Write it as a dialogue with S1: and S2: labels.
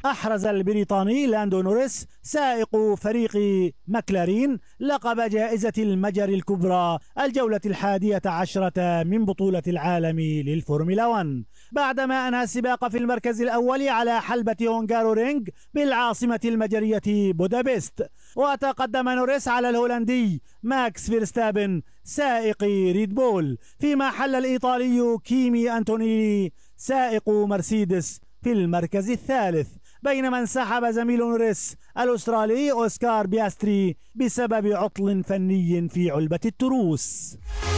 S1: أحرز البريطاني لاندو نوريس سائق فريق ماكلارين لقب جائزة المجر الكبرى الجولة 11 من بطولة العالم للفورمولا 1 بعدما أنهى السباق في المركز الأول على حلبة هونغارورينغ بالعاصمة المجرية بودابست. وتقدم نوريس على الهولندي ماكس فيرستابن سائق ريد بول، فيما حل الإيطالي كيمي أنتونيلي سائق مرسيدس في المركز الثالث، بينما انسحب زميل نوريس الأسترالي أوسكار بياستري بسبب عطل فني في علبة التروس.